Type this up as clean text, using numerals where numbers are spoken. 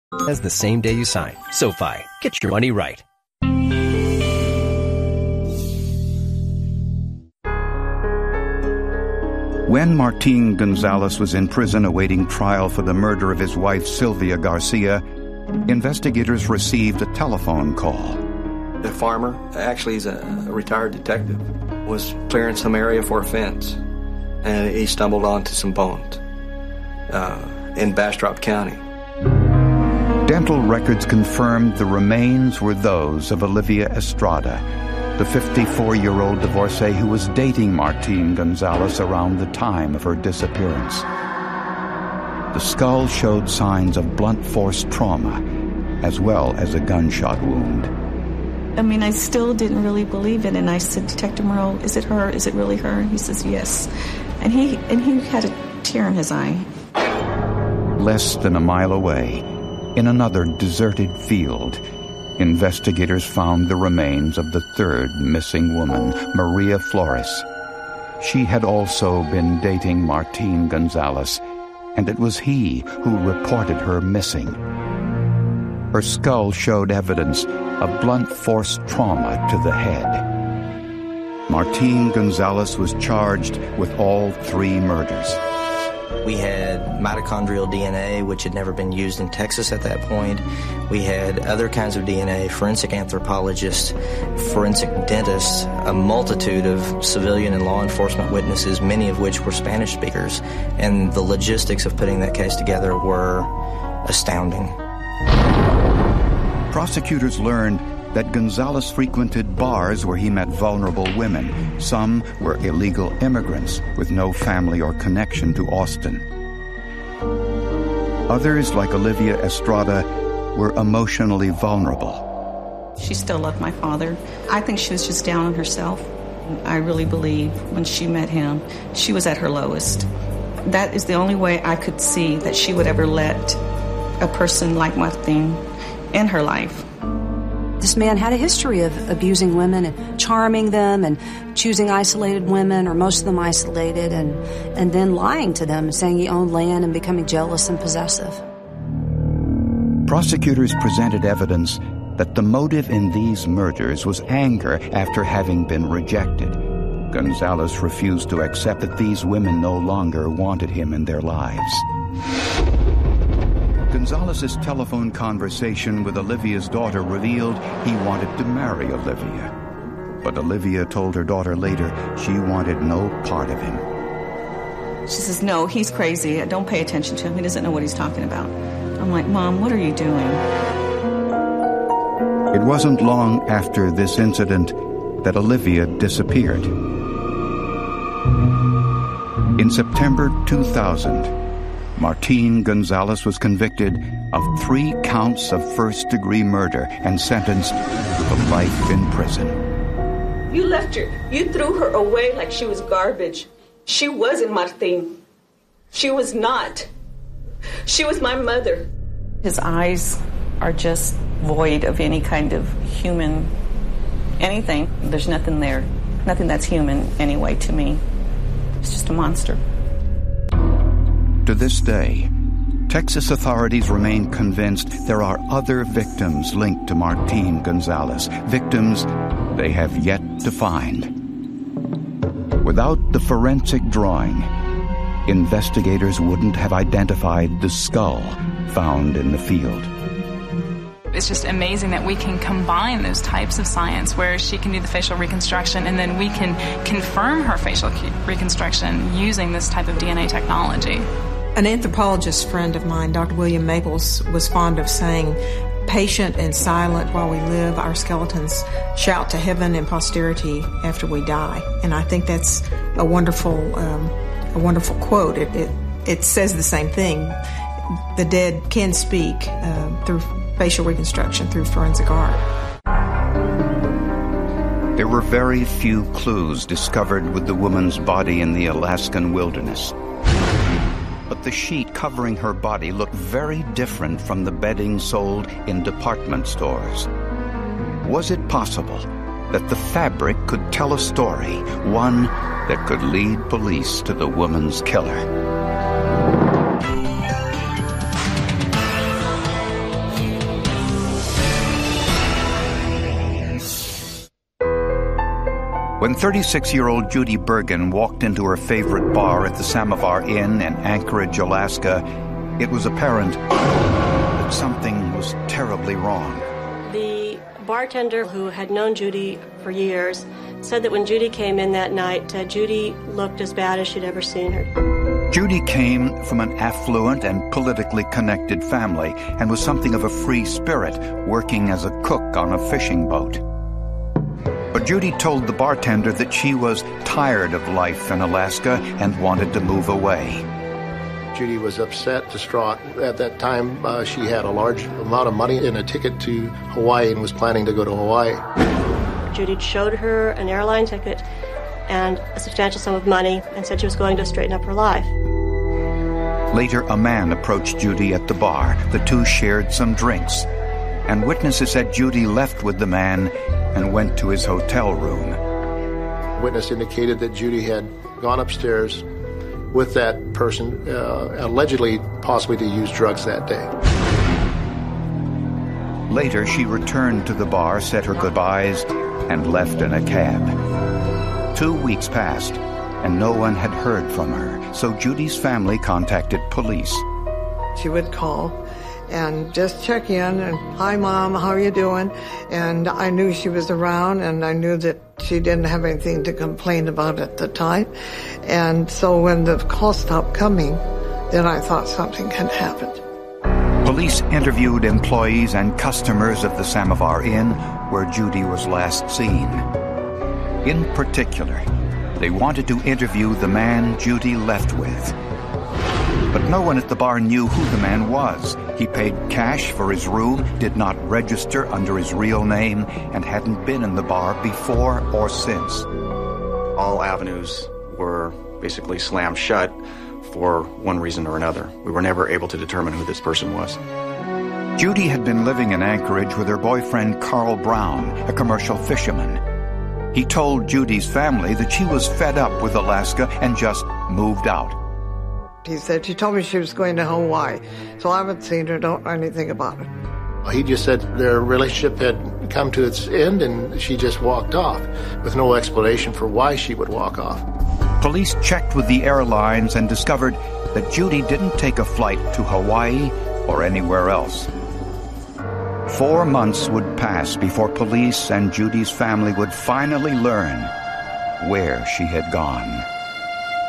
as the same day you sign. SoFi, get your money right. When Martín González was in prison awaiting trial for the murder of his wife Sylvia Garcia, investigators received a telephone call. The farmer, actually he's a retired detective, was clearing some area for a fence, and he stumbled onto some bones in Bastrop County. Dental records confirmed the remains were those of Olivia Estrada, the 54-year-old divorcee who was dating Martín González around the time of her disappearance. The skull showed signs of blunt force trauma, as well as a gunshot wound. I mean, I still didn't really believe it, and I said, Detective Moreau, is it her? Is it really her? And he says, yes. And he had a tear in his eye. Less than a mile away, in another deserted field, investigators found the remains of the third missing woman, Maria Flores. She had also been dating Martín González, and it was he who reported her missing. Her skull showed evidence of blunt force trauma to the head. Martín González was charged with all three murders. We had mitochondrial DNA, which had never been used in Texas at that point. We had other kinds of DNA, forensic anthropologists, forensic dentists, a multitude of civilian and law enforcement witnesses, many of which were Spanish speakers. And the logistics of putting that case together were astounding. Prosecutors learned that González frequented bars where he met vulnerable women. Some were illegal immigrants with no family or connection to Austin. Others, like Olivia Estrada, were emotionally vulnerable. She still loved my father. I think she was just down on herself. I really believe when she met him, she was at her lowest. That is the only way I could see that she would ever let a person like Martín in her life. This man had a history of abusing women and charming them and choosing isolated women, or most of them isolated, and then lying to them, saying he owned land and becoming jealous and possessive. Prosecutors presented evidence that the motive in these murders was anger after having been rejected. González refused to accept that these women no longer wanted him in their lives. González's telephone conversation with Olivia's daughter revealed he wanted to marry Olivia. But Olivia told her daughter later she wanted no part of him. She says, no, he's crazy. Don't pay attention to him. He doesn't know what he's talking about. I'm like, Mom, what are you doing? It wasn't long after this incident that Olivia disappeared. In September 2000, Martín González was convicted of 3 counts of first-degree murder and sentenced to life in prison. You left her. You threw her away like she was garbage. She wasn't Martín. She was not. She was my mother. His eyes are just void of any kind of human anything. There's nothing there. Nothing that's human anyway to me. It's just a monster. To this day, Texas authorities remain convinced there are other victims linked to Martín González, victims they have yet to find. Without the forensic drawing, investigators wouldn't have identified the skull found in the field. It's just amazing that we can combine those types of science where she can do the facial reconstruction and then we can confirm her facial reconstruction using this type of DNA technology. An anthropologist friend of mine, Dr. William Maples, was fond of saying, patient and silent while we live, our skeletons shout to heaven and posterity after we die. And I think that's a wonderful quote. It says the same thing. The dead can speak through facial reconstruction, through forensic art. There were very few clues discovered with the woman's body in the Alaskan wilderness. But the sheet covering her body looked very different from the bedding sold in department stores. Was it possible that the fabric could tell a story, one that could lead police to the woman's killer? When 36-year-old Judy Bergen walked into her favorite bar at the Samovar Inn in Anchorage, Alaska, it was apparent that something was terribly wrong. The bartender, who had known Judy for years, said that when Judy came in that night, Judy looked as bad as she'd ever seen her. Judy came from an affluent and politically connected family and was something of a free spirit, working as a cook on a fishing boat. But Judy told the bartender that she was tired of life in Alaska and wanted to move away. Judy was upset, distraught. At that time, she had a large amount of money and a ticket to Hawaii and was planning to go to Hawaii. Judy showed her an airline ticket and a substantial sum of money and said she was going to straighten up her life. Later, a man approached Judy at the bar. The two shared some drinks, and witnesses said Judy left with the man and went to his hotel room. Witness indicated that Judy had gone upstairs with that person, allegedly possibly to use drugs that day. Later, she returned to the bar, said her goodbyes, and left in a cab. 2 weeks passed, and no one had heard from her, so Judy's family contacted police. She would call and just check in and, "Hi, Mom, how are you doing?" And I knew she was around, and I knew that she didn't have anything to complain about at the time. And so when the call stopped coming, then I thought something had happened. Police interviewed employees and customers of the Samovar Inn, where Judy was last seen. In particular, they wanted to interview the man Judy left with. But no one at the bar knew who the man was. He paid cash for his room, did not register under his real name, and hadn't been in the bar before or since. All avenues were basically slammed shut for one reason or another. We were never able to determine who this person was. Judy had been living in Anchorage with her boyfriend Carl Brown, a commercial fisherman. He told Judy's family that she was fed up with Alaska and just moved out. He said, she told me she was going to Hawaii, so I haven't seen her, don't know anything about it. He just said their relationship had come to its end and she just walked off, with no explanation for why she would walk off. Police checked with the airlines and discovered that Judy didn't take a flight to Hawaii or anywhere else. 4 months would pass before police and Judy's family would finally learn where she had gone.